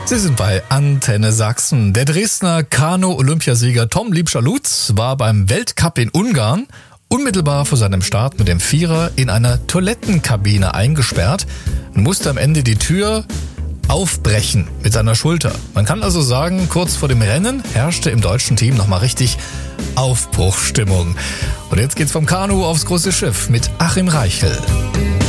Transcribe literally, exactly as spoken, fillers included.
Sie sind bei Antenne Sachsen. Der Dresdner Kanu-Olympiasieger Tom Liebscher-Lutz war beim Weltcup in Ungarn unmittelbar vor seinem Start mit dem Vierer in einer Toilettenkabine eingesperrt und musste am Ende die Tür aufbrechen mit seiner Schulter. Man kann also sagen, kurz vor dem Rennen herrschte im deutschen Team nochmal richtig Aufbruchsstimmung. Und jetzt geht's vom Kanu aufs große Schiff mit Achim Reichel.